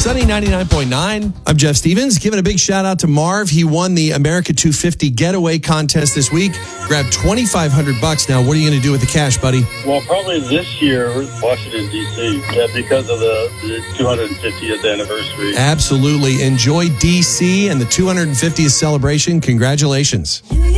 Sunny 99.9. I'm Jeff Stevens. Giving a big shout out to Marv. He won the America 250 Getaway contest this week. Grabbed $2,500 now. What are you going to do with the cash, buddy? Well, probably this year, Washington, D.C., because of the 250th anniversary. Absolutely. Enjoy D.C. and the 250th celebration. Congratulations.